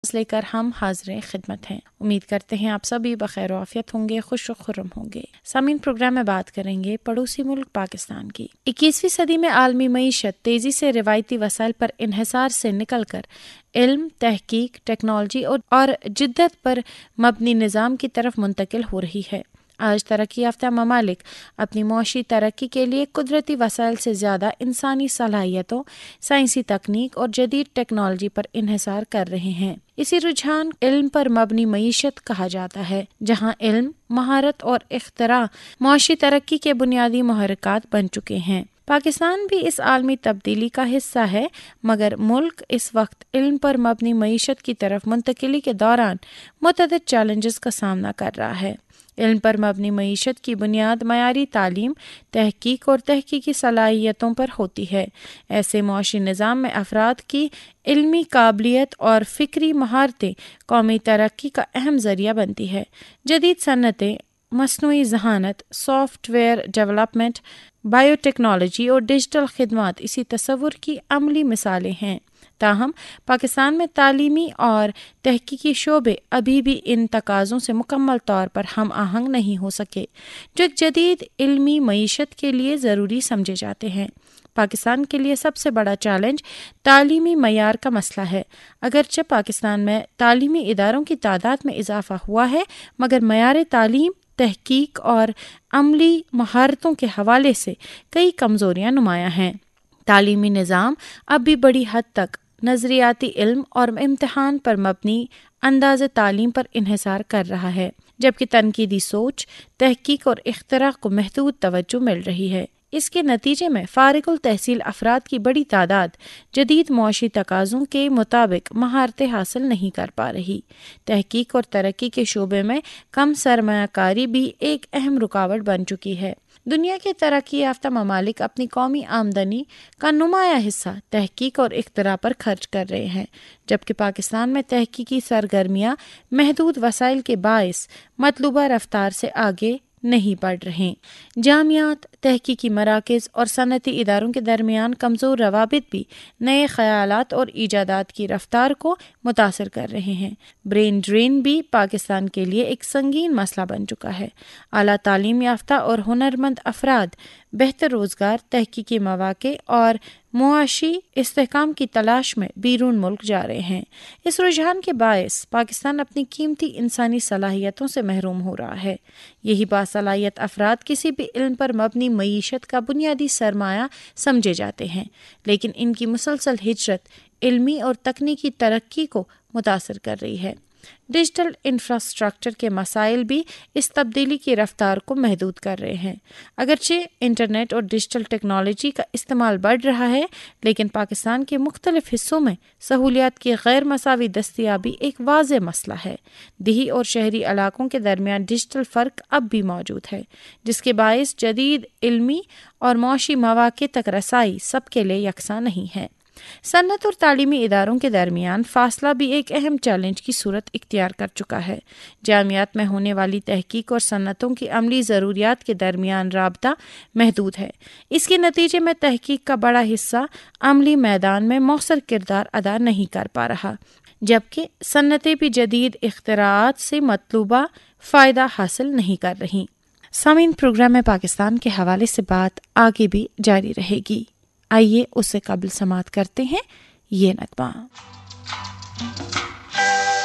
لے کر ہم حاضر خدمت ہیں۔ امید کرتے ہیں آپ سبھی بخیر و عافیت ہوں گے، خوش و خرم ہوں گے۔ سامعین، پروگرام میں بات کریں گے پڑوسی ملک پاکستان کی۔ 21ویں صدی میں عالمی معیشت تیزی سے روایتی وسائل پر انحصار سے نکل کر علم، تحقیق، ٹیکنالوجی اور جدت پر مبنی نظام کی طرف منتقل ہو رہی ہے۔ آج ترقی یافتہ ممالک اپنی معاشی ترقی کے لیے قدرتی وسائل سے زیادہ انسانی صلاحیتوں، سائنسی تکنیک اور جدید ٹیکنالوجی پر انحصار کر رہے ہیں۔ اسی رجحان علم پر مبنی معیشت کہا جاتا ہے، جہاں علم، مہارت اور اختراع معاشی ترقی کے بنیادی محرکات بن چکے ہیں۔ پاکستان بھی اس عالمی تبدیلی کا حصہ ہے، مگر ملک اس وقت علم پر مبنی معیشت کی طرف منتقلی کے دوران متعدد چیلنجز کا سامنا کر رہا ہے۔ علم پر مبنی معیشت کی بنیاد معیاری تعلیم، تحقیق اور تحقیقی صلاحیتوں پر ہوتی ہے۔ ایسے معاشی نظام میں افراد کی علمی قابلیت اور فکری مہارتیں قومی ترقی کا اہم ذریعہ بنتی ہے۔ جدید صنعتیں، مصنوعی ذہانت، soft where development, bio technology اور ڈیجیٹل خدمات اسی تصور کی عملی مثالیں ہیں۔ تاہم پاکستان میں تعلیمی اور تحقیقی شعبے ابھی بھی ان تقاضوں سے مکمل طور پر ہم آہنگ نہیں ہو سکے جو ایک جدید علمی معیشت کے لیے ضروری سمجھے جاتے ہیں۔ پاکستان کے لیے سب سے بڑا چیلنج تعلیمی معیار کا مسئلہ ہے۔ اگرچہ پاکستان میں تعلیمی اداروں کی تعداد میں اضافہ ہوا ہے، مگر معیار تعلیم، تحقیق اور عملی مہارتوں کے حوالے سے کئی کمزوریاں نمایاں ہیں۔ تعلیمی نظام اب بھی بڑی حد تک نظریاتی علم اور امتحان پر مبنی انداز تعلیم پر انحصار کر رہا ہے، جبکہ تنقیدی سوچ، تحقیق اور اختراع کو محدود توجہ مل رہی ہے۔ اس کے نتیجے میں فارغ التحصیل افراد کی بڑی تعداد جدید معاشی تقاضوں کے مطابق مہارتیں حاصل نہیں کر پا رہی۔ تحقیق اور ترقی کے شعبے میں کم سرمایہ کاری بھی ایک اہم رکاوٹ بن چکی ہے۔ دنیا کے ترقی یافتہ ممالک اپنی قومی آمدنی کا نمایاں حصہ تحقیق اور اختراع پر خرچ کر رہے ہیں، جبکہ پاکستان میں تحقیقی سرگرمیاں محدود وسائل کے باعث مطلوبہ رفتار سے آگے نہیں بڑھ رہے۔ جامعات، تحقیقی مراکز اور صنعتی اداروں کے درمیان کمزور روابط بھی نئے خیالات اور ایجادات کی رفتار کو متاثر کر رہے ہیں۔ برین ڈرین بھی پاکستان کے لیے ایک سنگین مسئلہ بن چکا ہے۔ اعلیٰ تعلیم یافتہ اور ہنرمند افراد بہتر روزگار، تحقیقی مواقع اور معاشی استحکام کی تلاش میں بیرون ملک جا رہے ہیں۔ اس رجحان کے باعث پاکستان اپنی قیمتی انسانی صلاحیتوں سے محروم ہو رہا ہے۔ یہی باصلاحیت افراد کسی بھی علم پر مبنی معیشت کا بنیادی سرمایہ سمجھے جاتے ہیں، لیکن ان کی مسلسل ہجرت علمی اور تکنیکی ترقی کو متاثر کر رہی ہے۔ ڈیجیٹل انفراسٹرکچر کے مسائل بھی اس تبدیلی کی رفتار کو محدود کر رہے ہیں۔ اگرچہ انٹرنیٹ اور ڈیجیٹل ٹیکنالوجی کا استعمال بڑھ رہا ہے، لیکن پاکستان کے مختلف حصوں میں سہولیات کی غیر مساوی دستیابی ایک واضح مسئلہ ہے۔ دیہی اور شہری علاقوں کے درمیان ڈیجیٹل فرق اب بھی موجود ہے، جس کے باعث جدید علمی اور معاشی مواقع تک رسائی سب کے لیے یکساں نہیں ہے۔ صنعت اور تعلیمی اداروں کے درمیان فاصلہ بھی ایک اہم چیلنج کی صورت اختیار کر چکا ہے۔ جامعات میں ہونے والی تحقیق اور صنعتوں کی عملی ضروریات کے درمیان رابطہ محدود ہے۔ اس کے نتیجے میں تحقیق کا بڑا حصہ عملی میدان میں مؤثر کردار ادا نہیں کر پا رہا، جبکہ صنعتیں بھی جدید اختراعات سے مطلوبہ فائدہ حاصل نہیں کر رہیں۔ سامعین، پروگرام میں پاکستان کے حوالے سے بات آگے بھی جاری رہے گی۔ آئیے اس سے قبل سماعت کرتے ہیں یہ نغمہ۔